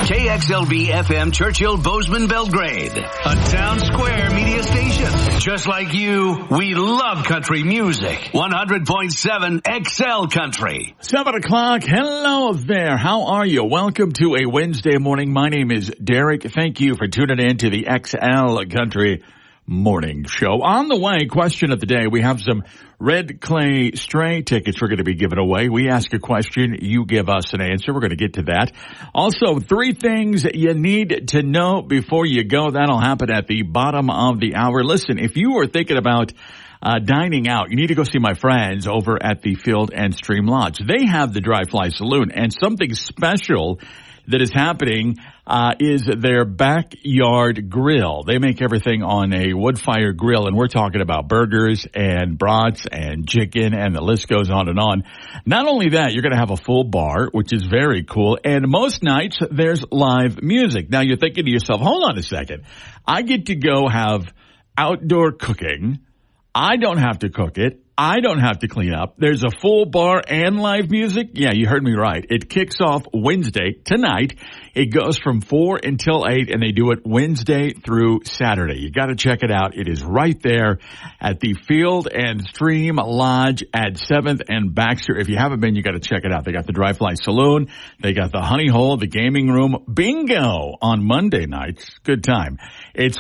KXLV FM Churchill Bozeman Belgrade, a town square media station. Just like you, we love country music. 100.7 XL Country. 7 o'clock. Hello there. How are you? Welcome to a Wednesday morning. My name is Derek. Thank you for tuning in to the XL Country Morning Show. On the way, question of the day. We have some Red Clay Stray tickets we're going to be giving away. We ask a question, you give us an answer. We're going to get to that. Also, 3 things you need to know before you go. That'll happen at the bottom of the hour. Listen, if you are thinking about dining out, you need to go see my friends over at the Field and Stream Lodge. They have the Dry Fly Saloon, and something special that is happening is their backyard grill. They make everything on a wood fire grill, and we're talking about burgers and brats and chicken, and the list goes on and on. Not only that, you're going to have a full bar, which is very cool, and most nights there's live music. Now you're thinking to yourself, hold on a second. I get to go have outdoor cooking. I don't have to cook it. I don't have to clean up. There's a full bar and live music. Yeah, you heard me right. It kicks off Wednesday, tonight. It goes from 4 until 8, and they do it Wednesday through Saturday. You got to check it out. It is right there at the Field and Stream Lodge at 7th and Baxter. If you haven't been, you got to check it out. They got the Dry Fly Saloon. They got the Honey Hole, the gaming room, bingo on Monday nights. Good time. It's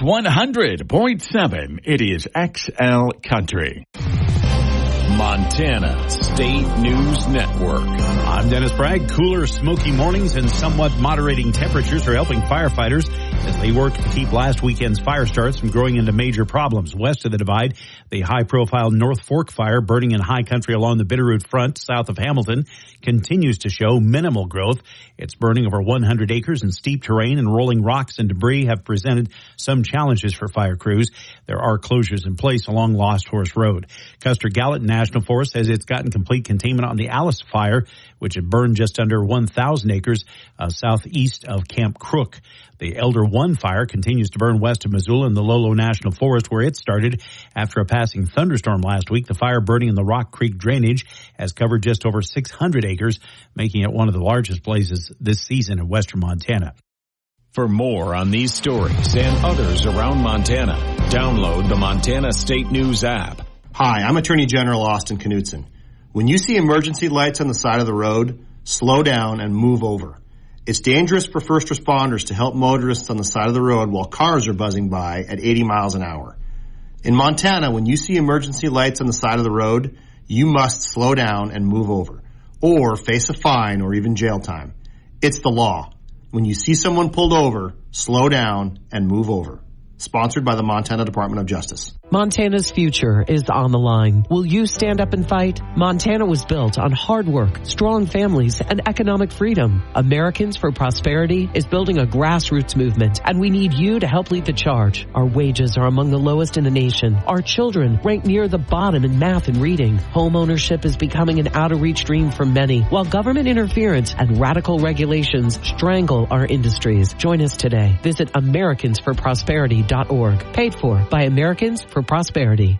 100.7. It is XL Country. Montana State News Network. I'm Dennis Bragg. Cooler, smoky mornings and somewhat moderating temperatures are helping firefighters as they work to keep last weekend's fire starts from growing into major problems. West of the Divide, the high-profile North Fork fire burning in high country along the Bitterroot Front south of Hamilton continues to show minimal growth. It's burning over 100 acres, and steep terrain and rolling rocks and debris have presented some challenges for fire crews. There are closures in place along Lost Horse Road. Custer Gallatin National Forest says it's gotten complete containment on the Alice fire, which had burned just under 1,000 acres southeast of Camp Crook. The Elder 1 fire continues to burn west of Missoula in the Lolo National Forest, where it started after a passing thunderstorm last week. The fire burning in the Rock Creek drainage has covered just over 600 acres, making it one of the largest blazes this season in western Montana. For more on these stories and others around Montana, download the Montana State News app. Hi, I'm Attorney General Austin Knudsen. When you see emergency lights on the side of the road, slow down and move over. It's dangerous for first responders to help motorists on the side of the road while cars are buzzing by at 80 miles an hour. In Montana, when you see emergency lights on the side of the road, you must slow down and move over, or face a fine or even jail time. It's the law. When you see someone pulled over, slow down and move over. Sponsored by the Montana Department of Justice. Montana's future is on the line. Will you stand up and fight? Montana was built on hard work, strong families, and economic freedom. Americans for Prosperity is building a grassroots movement, and we need you to help lead the charge. Our wages are among the lowest in the nation. Our children rank near the bottom in math and reading. Home ownership is becoming an out-of-reach dream for many, while government interference and radical regulations strangle our industries. Join us today. Visit AmericansForProsperity.org. Paid for by Americans for Prosperity.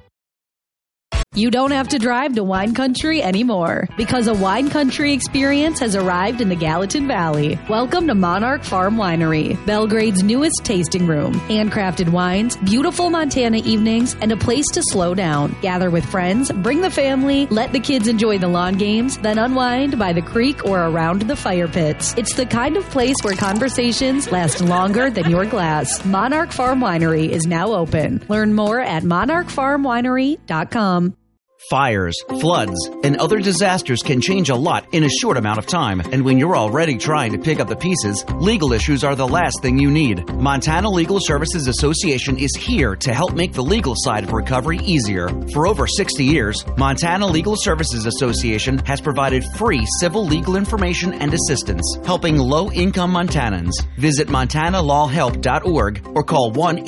You don't have to drive to wine country anymore because a wine country experience has arrived in the Gallatin Valley. Welcome to Monarch Farm Winery, Belgrade's newest tasting room. Handcrafted wines, beautiful Montana evenings, and a place to slow down. Gather with friends, bring the family, let the kids enjoy the lawn games, then unwind by the creek or around the fire pits. It's the kind of place where conversations last longer than your glass. Monarch Farm Winery is now open. Learn more at monarchfarmwinery.com. Fires, floods, and other disasters can change a lot in a short amount of time. And when you're already trying to pick up the pieces, legal issues are the last thing you need. Montana Legal Services Association is here to help make the legal side of recovery easier. For over 60 years, Montana Legal Services Association has provided free civil legal information and assistance, helping low-income Montanans. Visit montanalawhelp.org or call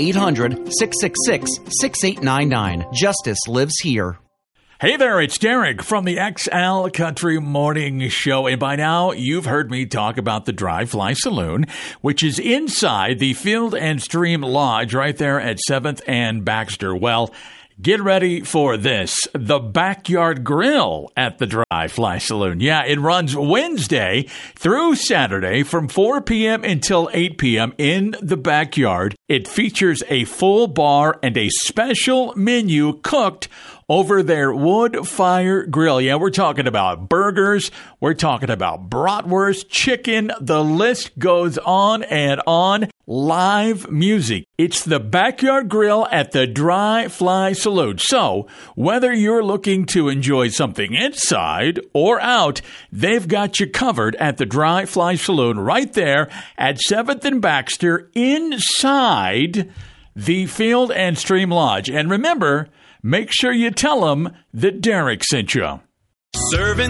1-800-666-6899. Justice lives here. Hey there, it's Derek from the XL Country Morning Show. And by now, you've heard me talk about the Dry Fly Saloon, which is inside the Field and Stream Lodge right there at 7th and Baxter. Well, Get ready for this. The Backyard Grill at the Dry Fly Saloon. Yeah, it runs Wednesday through Saturday from 4 p.m. until 8 p.m. in the backyard. It features a full bar and a special menu cooked over their wood fire grill. Yeah, we're talking about burgers. We're talking about bratwurst, chicken. The list goes on and on. Live music. It's the Backyard Grill at the Dry Fly Saloon. So, whether you're looking to enjoy something inside or out, they've got you covered at the Dry Fly Saloon right there at 7th and Baxter inside the Field and Stream Lodge. And remember, make sure you tell them that Derek sent you. Serving